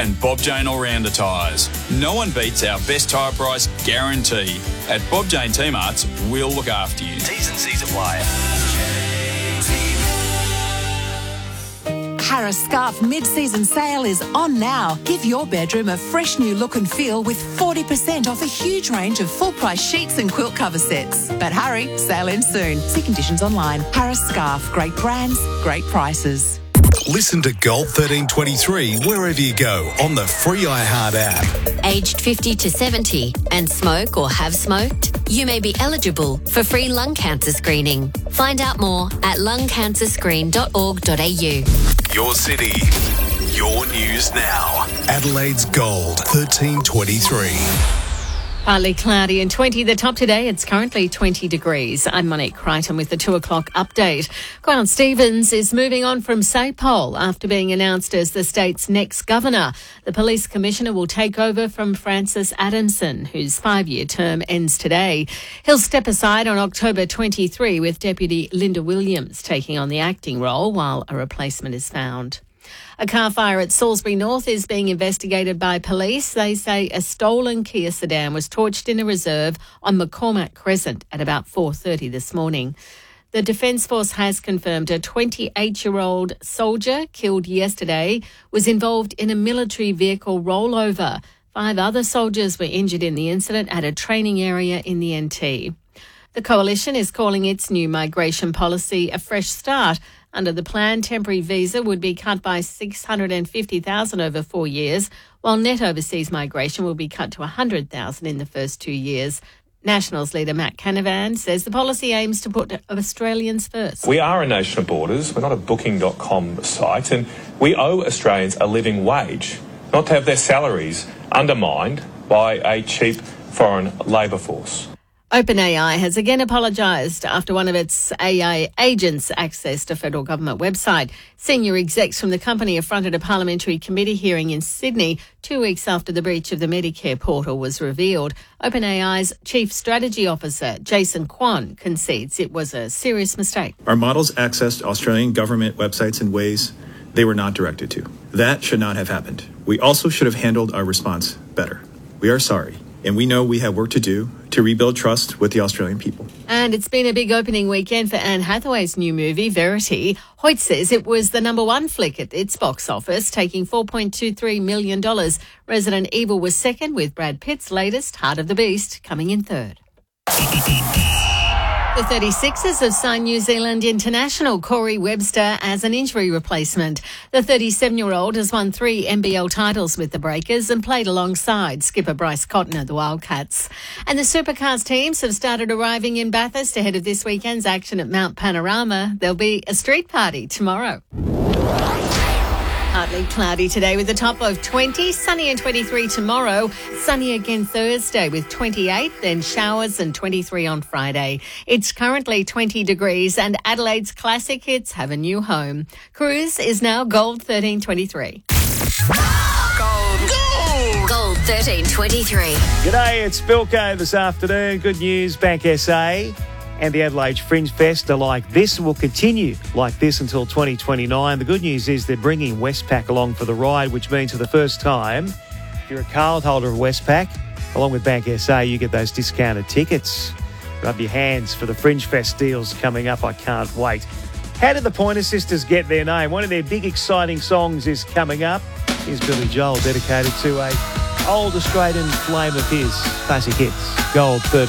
and Bob Jane All-Rounder tyres. No one beats our best tyre price guarantee. At Bob Jane T-Marts, we'll look after you. T's and C's apply. Harris Scarf mid-season sale is on now. Give your bedroom a fresh new look and feel with 40% off a huge range of full-price sheets and quilt cover sets. But hurry, sale ends soon. See conditions online. Harris Scarf, great brands, great prices. Listen to Gold 1323 wherever you go on the free iHeart app. Aged 50 to 70 and smoke or have smoked? You may be eligible for free lung cancer screening. Find out more at lungcancerscreen.org.au. Your city, your news now. Adelaide's Gold 1323. Partly cloudy and 20. The top today, it's currently 20 degrees. I'm Monique Crichton with the 2 o'clock update. Grant Stevens is moving on from SAPOL after being announced as the state's next governor. The police commissioner will take over from Francis Adamson, whose 5-year term ends today. He'll step aside on October 23 with Deputy Linda Williams taking on the acting role while a replacement is found. A car fire at Salisbury North is being investigated by police. They say a stolen Kia sedan was torched in a reserve on McCormack Crescent at about 4:30 this morning. The Defence Force has confirmed a 28-year-old soldier killed yesterday was involved in a military vehicle rollover. 5 other soldiers were injured in the incident at a training area in the NT. The Coalition is calling its new migration policy a fresh start. Under the plan, temporary visa would be cut by $650,000 over 4 years, while net overseas migration will be cut to $100,000 in the first 2 years. Nationals leader Matt Canavan says the policy aims to put Australians first. We are a nation of borders. We're not a booking.com site, and we owe Australians a living wage, not to have their salaries undermined by a cheap foreign labour force. OpenAI has again apologised after one of its AI agents accessed a federal government website. Senior execs from the company affronted a parliamentary committee hearing in Sydney 2 weeks after the breach of the Medicare portal was revealed. OpenAI's Chief Strategy Officer, Jason Kwan, concedes it was a serious mistake. Our models accessed Australian government websites in ways they were not directed to. That should not have happened. We also should have handled our response better. We are sorry, and we know we have work to do to rebuild trust with the Australian people. And it's been a big opening weekend for Anne Hathaway's new movie, Verity. Hoyt says it was the #1 flick at its box office, taking $4.23 million. Resident Evil was second, with Brad Pitt's latest, Heart of the Beast, coming in third. The 36ers have signed New Zealand international Corey Webster as an injury replacement. The 37-year-old has won 3 NBL titles with the Breakers and played alongside skipper Bryce Cotton of the Wildcats. And the Supercars teams have started arriving in Bathurst ahead of this weekend's action at Mount Panorama. There'll be a street party tomorrow. Partly cloudy today with a top of 20, sunny and 23 tomorrow, sunny again Thursday with 28, then showers and 23 on Friday. It's currently 20 degrees and Adelaide's classic hits have a new home. Cruise is now Gold 1323. Gold 1323. G'day, it's Bilko this afternoon. Good news, Bank SA and the Adelaide Fringe Fest are like this and will continue like this until 2029. The good news is they're bringing Westpac along for the ride, which means for the first time, if you're a cardholder of Westpac, along with Bank SA, you get those discounted tickets. Rub your hands for the Fringe Fest deals coming up. I can't wait. How did the Pointer Sisters get their name? One of their big exciting songs is coming up. Here's Billy Joel, dedicated to a old Australian flame of his classic hits, Gold 13.